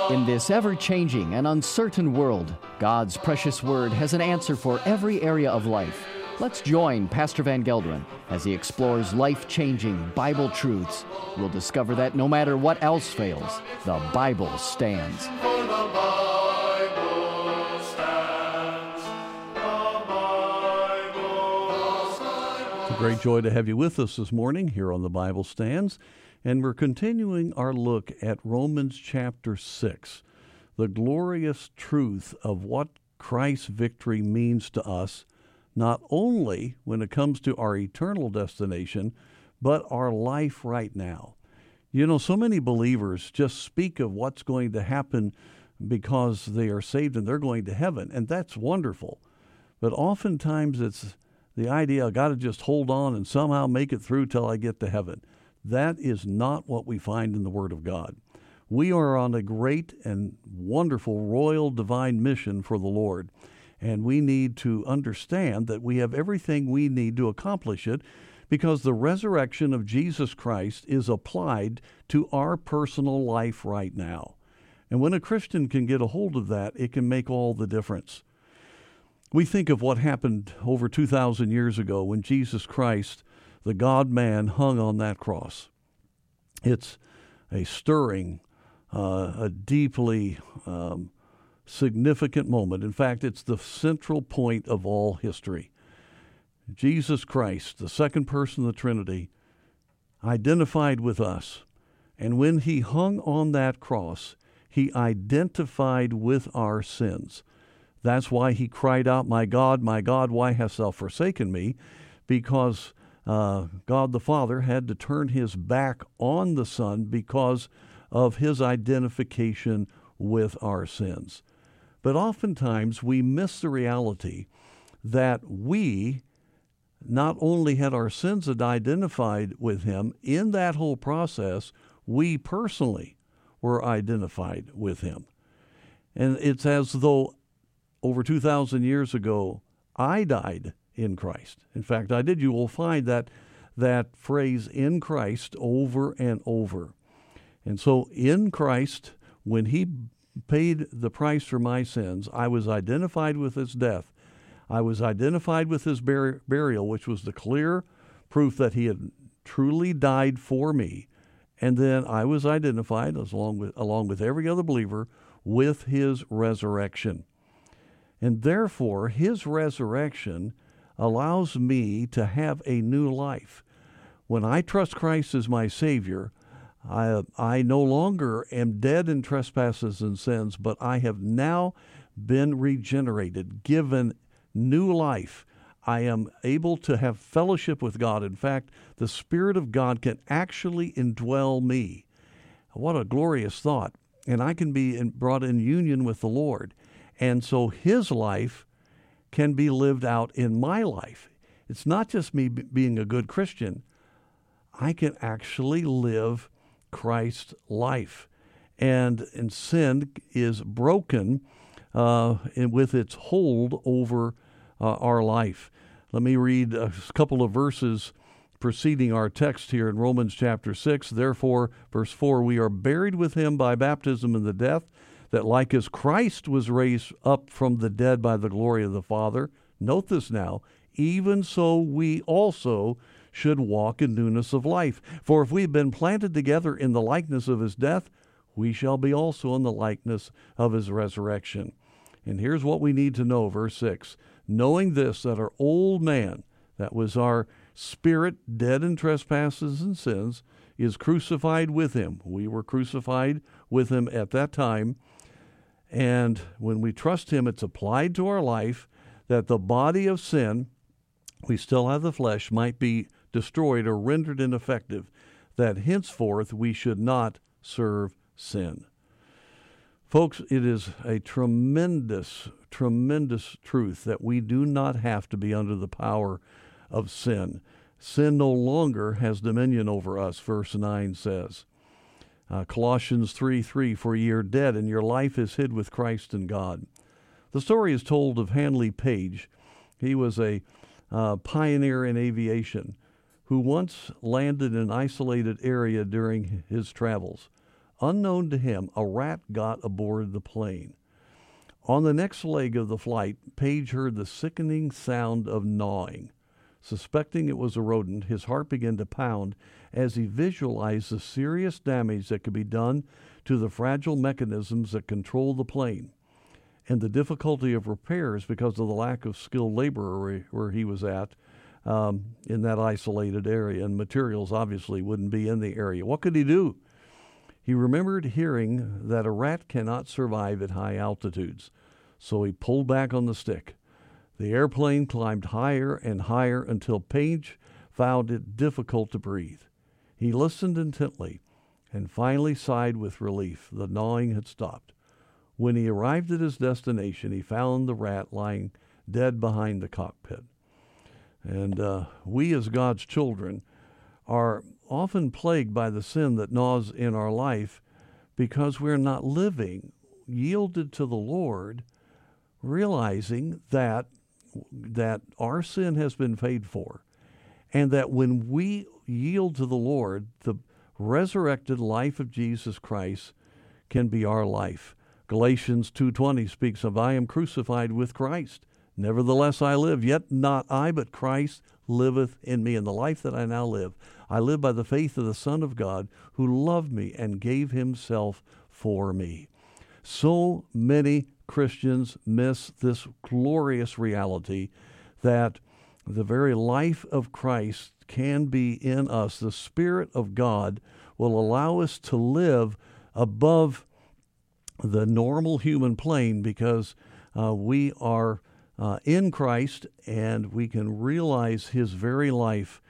In this ever-changing and uncertain world, God's precious Word has an answer for every area of life. Let's join Pastor Van Gelderen as he explores life-changing Bible truths. We'll discover that no matter what else fails, the Bible stands. It's a great joy to have you with us this morning here on The Bible Stands. And we're continuing our look at Romans chapter 6, the glorious truth of what Christ's victory means to us, not only when it comes to our eternal destination, but our life right now. You know, so many believers just speak of what's going to happen because they are saved and they're going to heaven, and that's wonderful. But oftentimes it's the idea, I got to just hold on and somehow make it through till I get to heaven. That is not what we find in the Word of God. We are on a great and wonderful royal divine mission for the Lord, and we need to understand that we have everything we need to accomplish it because the resurrection of Jesus Christ is applied to our personal life right now. And when a Christian can get a hold of that, it can make all the difference. We think of what happened over 2,000 years ago when Jesus Christ, the God-man, hung on that cross. It's a stirring, a deeply significant moment. In fact, it's the central point of all history. Jesus Christ, the second person of the Trinity, identified with us. And when he hung on that cross, he identified with our sins. That's why he cried out, my God, why hast thou forsaken me?" Because God the Father had to turn his back on the Son because of his identification with our sins. But oftentimes we miss the reality that we not only had our sins identified with him, in that whole process, we personally were identified with him. And it's as though over 2,000 years ago, I died in Christ. In fact, I did. You will find that phrase "in Christ" over and over. And so in Christ, when he paid the price for my sins, I was identified with his death. I was identified with his burial, which was the clear proof that he had truly died for me. And then I was identified, along with every other believer, with his resurrection. And therefore, his resurrection allows me to have a new life. When I trust Christ as my Savior, I no longer am dead in trespasses and sins, but I have now been regenerated, given new life. I am able to have fellowship with God. In fact, the Spirit of God can actually indwell me. What a glorious thought. And I can be brought in union with the Lord. And so his life can be lived out in my life. It's not just me being a good Christian. I can actually live Christ's life. And sin is broken with its hold over our life. Let me read a couple of verses preceding our text here in Romans chapter 6. Therefore, verse 4, we are buried with him by baptism in the death, that like as Christ was raised up from the dead by the glory of the Father, note this now, even so we also should walk in newness of life. For if we have been planted together in the likeness of his death, we shall be also in the likeness of his resurrection. And here's what we need to know, verse 6. Knowing this, that our old man, that was our spirit dead in trespasses and sins, is crucified with him. We were crucified with him at that time. And when we trust him, it's applied to our life, that the body of sin, we still have the flesh, might be destroyed or rendered ineffective, that henceforth we should not serve sin. Folks, it is a tremendous, tremendous truth that we do not have to be under the power of sin. Sin no longer has dominion over us, verse 9 says. Colossians 3:3, for ye are dead, and your life is hid with Christ in God. The story is told of Handley Page. He was a pioneer in aviation who once landed in an isolated area during his travels. unknown to him, a rat got aboard the plane. On the next leg of the flight, Page heard the sickening sound of gnawing. Suspecting it was a rodent, his heart began to pound as he visualized the serious damage that could be done to the fragile mechanisms that control the plane, and the difficulty of repairs because of the lack of skilled labor where he was at in that isolated area, and materials obviously wouldn't be in the area. What could he do? He remembered hearing that a rat cannot survive at high altitudes, so he pulled back on the stick. The airplane climbed higher and higher until Page found it difficult to breathe. He listened intently and finally sighed with relief. The gnawing had stopped. When he arrived at his destination, he found the rat lying dead behind the cockpit. And we as God's children are often plagued by the sin that gnaws in our life because we're not living yielded to the Lord, realizing that our sin has been paid for, and that when we yield to the Lord, the resurrected life of Jesus Christ can be our life. Galatians 2:20 speaks of, I am crucified with Christ. Nevertheless I live, yet not I, but Christ liveth in me. In the life that I now live, I live by the faith of the Son of God, who loved me and gave himself for me. So many Christians miss this glorious reality that the very life of Christ can be in us. The Spirit of God will allow us to live above the normal human plane because we are in Christ, and we can realize his very life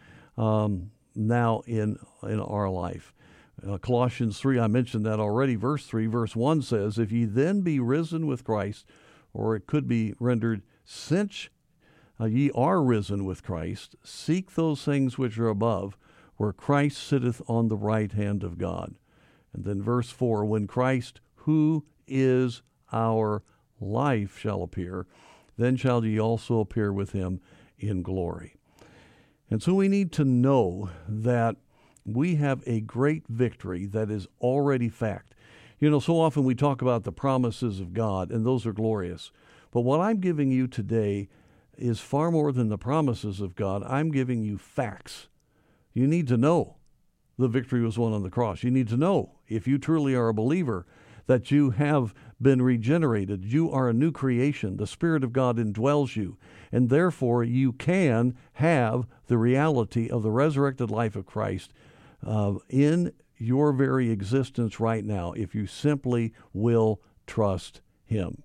now in our life. Colossians 3, I mentioned that already. Verse 3, verse 1 says, if ye then be risen with Christ, or it could be rendered, since ye are risen with Christ, seek those things which are above, where Christ sitteth on the right hand of God. And then verse 4, when Christ, who is our life, shall appear, then shall ye also appear with him in glory. And so we need to know that we have a great victory that is already fact. You know, so often we talk about the promises of God, and those are glorious. But what I'm giving you today is far more than the promises of God. I'm giving you facts. You need to know the victory was won on the cross. You need to know, if you truly are a believer, that you have been regenerated. You are a new creation. The Spirit of God indwells you, and therefore you can have the reality of the resurrected life of Christ in your very existence right now, if you simply will trust him.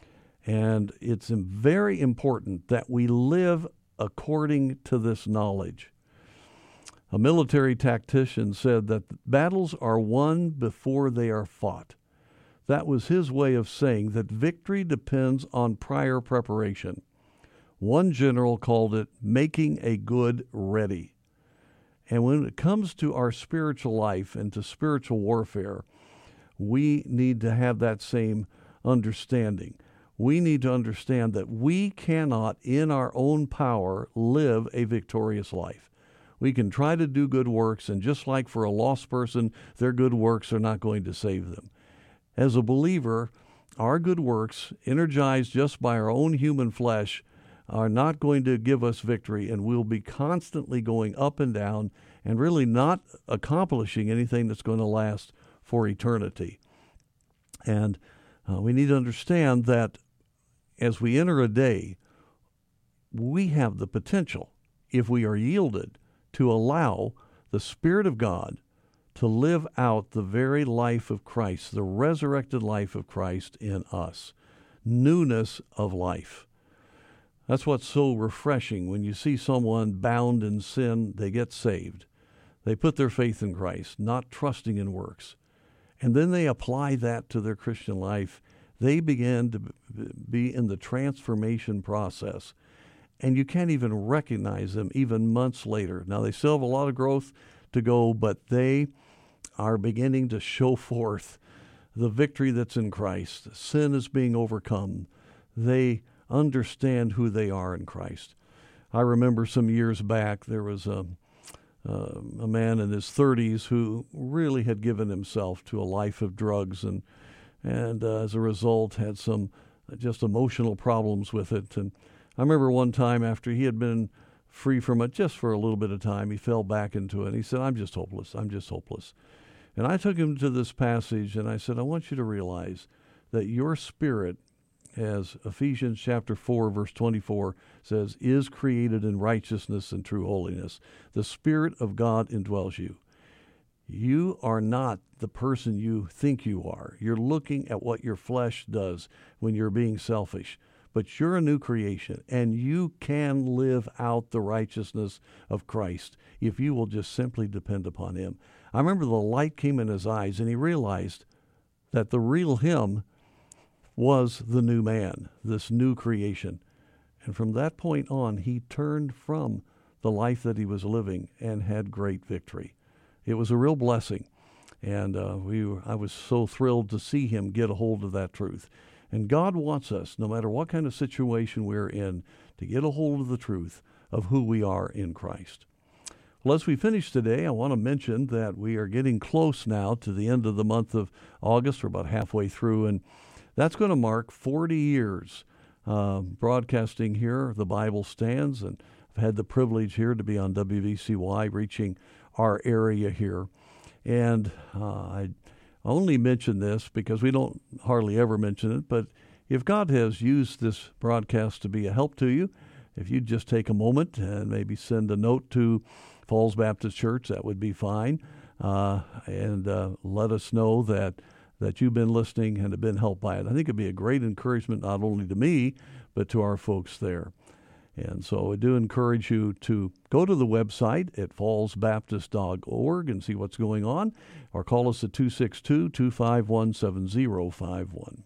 And it's very important that we live according to this knowledge. A military tactician said that battles are won before they are fought. That was his way of saying that victory depends on prior preparation. One general called it making a good ready. And when it comes to our spiritual life and to spiritual warfare, we need to have that same understanding. We need to understand that we cannot, in our own power, live a victorious life. We can try to do good works, and just like for a lost person, their good works are not going to save them. As a believer, our good works, energized just by our own human flesh, are not going to give us victory, and we'll be constantly going up and down and really not accomplishing anything that's going to last for eternity. And we need to understand that as we enter a day, we have the potential, if we are yielded, to allow the Spirit of God to live out the very life of Christ, the resurrected life of Christ in us. Newness of life. That's what's so refreshing. When you see someone bound in sin, they get saved. They put their faith in Christ, not trusting in works. And then they apply that to their Christian life. They begin to be in the transformation process. And you can't even recognize them even months later. Now, they still have a lot of growth to go, but they are beginning to show forth the victory that's in Christ. Sin is being overcome. They understand who they are in Christ. I remember some years back, there was a a man in his 30s who really had given himself to a life of drugs and as a result had some just emotional problems with it. And I remember one time after he had been free from it just for a little bit of time, he fell back into it. And he said, I'm just hopeless. I'm just hopeless. And I took him to this passage and I said, I want you to realize that your spirit, as Ephesians chapter 4, verse 24 says, is created in righteousness and true holiness. The Spirit of God indwells you. You are not the person you think you are. You're looking at what your flesh does when you're being selfish. But you're a new creation, and you can live out the righteousness of Christ if you will just simply depend upon Him. I remember the light came in his eyes, and he realized that the real him was the new man, this new creation. And from that point on, he turned from the life that he was living and had great victory. It was a real blessing. And I was so thrilled to see him get a hold of that truth. And God wants us, no matter what kind of situation we're in, to get a hold of the truth of who we are in Christ. Well, as we finish today, I want to mention that we are getting close now to the end of the month of August. We're about halfway through, and that's going to mark 40 years broadcasting here, The Bible Stands, and I've had the privilege here to be on WVCY, reaching our area here. And I only mention this because we don't hardly ever mention it, but if God has used this broadcast to be a help to you, if you'd just take a moment and maybe send a note to Falls Baptist Church, that would be fine, and let us know that you've been listening and have been helped by it. I think it'd be a great encouragement not only to me, but to our folks there. And so I do encourage you to go to the website at fallsbaptist.org and see what's going on, or call us at 262-251-7051.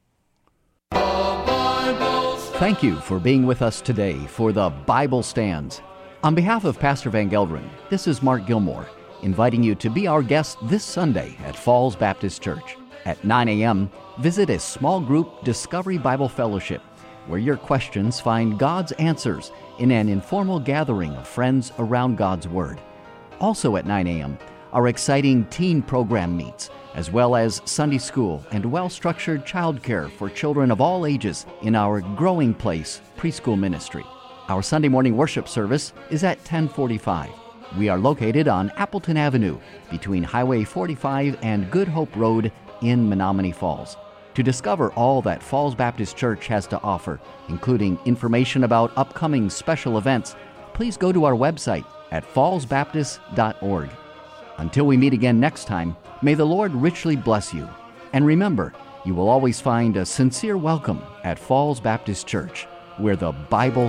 Thank you for being with us today for The Bible Stands. On behalf of Pastor Van Gelderen, this is Mark Gilmore, inviting you to be our guest this Sunday at Falls Baptist Church. At 9 a.m., visit a small group Discovery Bible Fellowship, where your questions find God's answers in an informal gathering of friends around God's Word. Also at 9 a.m., our exciting teen program meets, as well as Sunday school and well-structured childcare for children of all ages in our Growing Place preschool ministry. Our Sunday morning worship service is at 10:45. We are located on Appleton Avenue between Highway 45 and Good Hope Road in Menominee Falls. To discover all that Falls Baptist Church has to offer, including information about upcoming special events, please go to our website at fallsbaptist.org. Until we meet again next time, may the Lord richly bless you. And remember, you will always find a sincere welcome at Falls Baptist Church, where the Bible